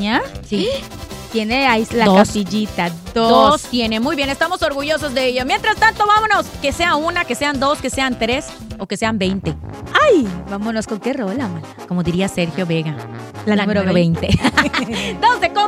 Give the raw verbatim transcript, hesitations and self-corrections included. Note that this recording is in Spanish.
niña. Sí. Tiene ahí la Dos. capillita. Dos. Dos. tiene. Muy bien, estamos orgullosos de ella. Mientras tanto, vámonos. Que sea una, que sean dos, que sean tres o que sean veinte. ¡Ay! Vámonos con qué rola, mala. Como diría Sergio Vega. La número veinte. doce con